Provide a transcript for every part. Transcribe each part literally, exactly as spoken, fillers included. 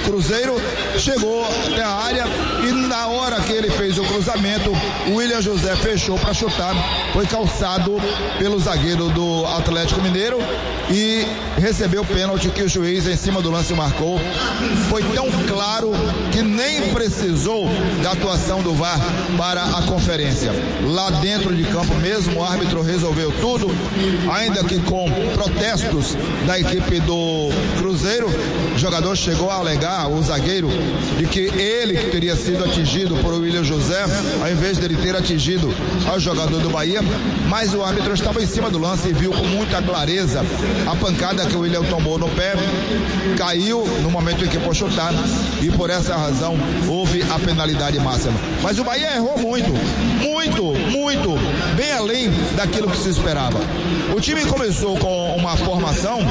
Cruzeiro chegou até a área e na hora que ele fez o cruzamento, o William José fechou para chutar, foi calçado pelo zagueiro do Atlético Mineiro e recebeu o pênalti que o juiz em cima do lance marcou. Foi tão claro que nem precisou da atuação do V A R para a conferência. Lá dentro de campo mesmo, o árbitro resolveu tudo, ainda que com protestos da equipe do Cruzeiro. O jogador chegou a alegar, o zagueiro, de que ele que teria sido atingido por William José, ao invés dele ter atingido ao jogador do Bahia, mas o árbitro estava em cima do lance e viu com muita clareza a pancada que o William tomou no pé, caiu no momento em que foi chutar e por essa razão houve a penalidade máxima. Mas o Bahia errou muito, muito, muito, bem além daquilo que se esperava. O time começou com uma formação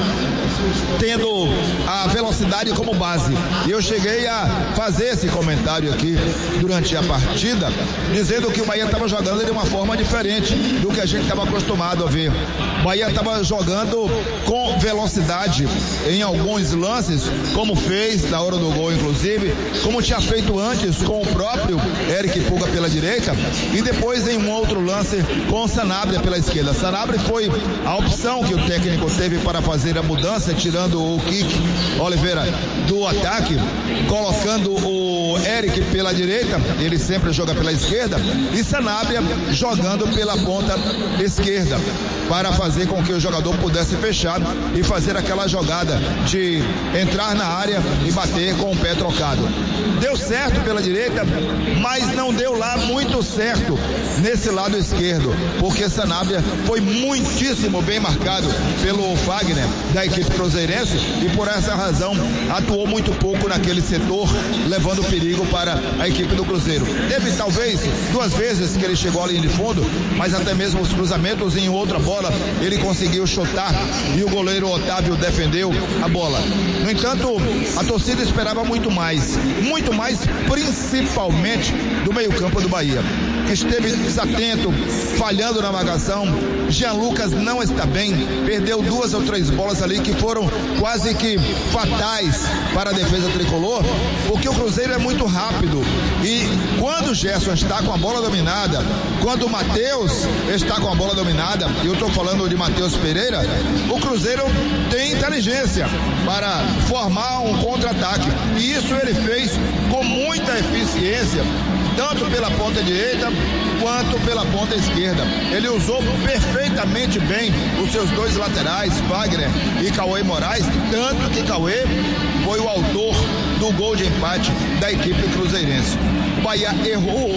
tendo a velocidade como base, e eu cheguei a fazer esse comentário aqui durante a partida, dizendo que o Bahia estava jogando de uma forma diferente do que a gente estava acostumado a ver. O Bahia estava jogando com velocidade em alguns lances, como fez na hora do gol inclusive, como tinha feito antes com o próprio Eric Puga pela direita e depois em um outro lance com o Sanabria pela esquerda. Sanabria foi a opção que o técnico teve para fazer a mudança, tirando o Kik Oliveira do ataque, colocando o Eric pela direita, ele sempre joga pela esquerda, e Sanabria jogando pela ponta esquerda, para fazer com que o jogador pudesse fechar e fazer aquela jogada de entrar na área e bater com o pé trocado. Deu certo pela direita, mas não deu lá muito certo nesse lado esquerdo, porque Sanabria foi muitíssimo bem marcado pelo Fagner da equipe cruzeirense e por essa razão atuou muito pouco naquele setor, levando perigo para a equipe do Cruzeiro. Teve talvez duas vezes que ele chegou à linha de fundo, mas até mesmo os cruzamentos em outra bola ele conseguiu chutar e o goleiro Otávio defendeu a bola. No entanto, a torcida esperava muito mais, muito mais principalmente do meio-campo do Bahia, que esteve desatento, falhando na marcação. Jean Lucas não está bem, perdeu duas ou três bolas ali que foram quase que fatais para a defesa tricolor, porque o Cruzeiro é muito rápido e quando o Gerson está com a bola dominada, quando o Matheus está com a bola dominada, e eu estou falando de Matheus Pereira, o Cruzeiro tem inteligência para formar um contra-ataque e isso ele fez com muita eficiência, tanto pela ponta direita quanto pela ponta esquerda. Ele usou perfeitamente bem os seus dois laterais, Wagner e Cauê Moraes, tanto que Cauê foi o autor do gol de empate da equipe cruzeirense. O Bahia errou,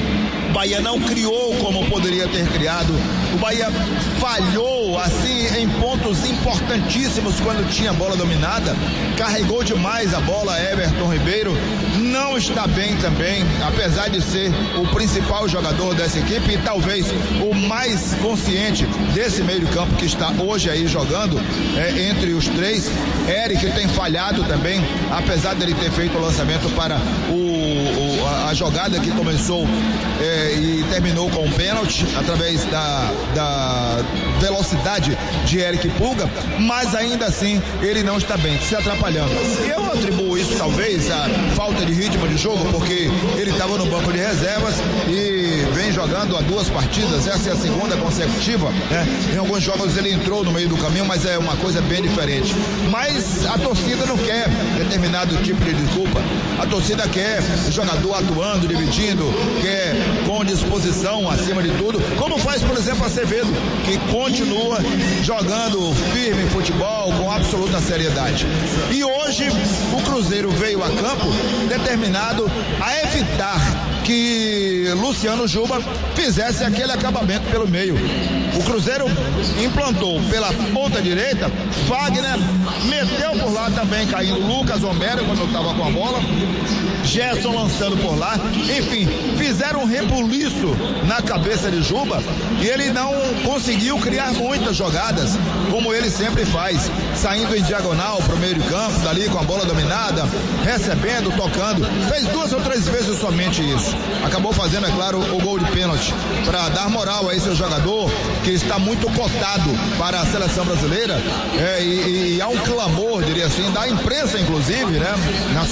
o Bahia não criou como poderia ter criado, o Bahia falhou assim em pontos importantíssimos quando tinha a bola dominada, carregou demais a bola. Everton Ribeiro não está bem também, apesar de ser o principal jogador dessa equipe e talvez o mais consciente desse meio de campo que está hoje aí jogando é, entre os três. Eric tem falhado também, apesar dele ter feito o lançamento para o, o, a, a jogada que começou é, e terminou com um pênalti através da, da velocidade de Eric Puga, mas ainda assim ele não está bem, se atrapalhando. Eu atribuo isso talvez à falta de ritmo de jogo, porque ele estava no banco de reservas e vem jogando há duas partidas, essa é a segunda consecutiva, né? Em alguns jogos ele entrou no meio do caminho, mas é uma coisa bem diferente. Mas a torcida não quer determinado tipo de desculpa, a torcida quer o jogador atuando, dividindo, quer com disposição acima de tudo, como faz, por exemplo, Acevedo, que continua jogando firme futebol com absoluta seriedade. E hoje o Cruzeiro veio a campo determinado a evitar que Luciano Juba fizesse aquele acabamento pelo meio. O Cruzeiro implantou pela ponta direita, Fagner meteu por lá também, caindo Lucas Homero quando estava com a bola, Gerson lançando por lá, enfim, fizeram um rebuliço na cabeça de Juba e ele não conseguiu criar muitas jogadas, como ele sempre faz, saindo em diagonal para o meio de campo, dali com a bola dominada, recebendo, tocando, fez duas ou três vezes somente isso. Acabou fazendo, é claro, o gol de pênalti para dar moral a esse jogador que está muito cotado para a seleção brasileira, é, e, e há um clamor, diria assim, da imprensa inclusive, né,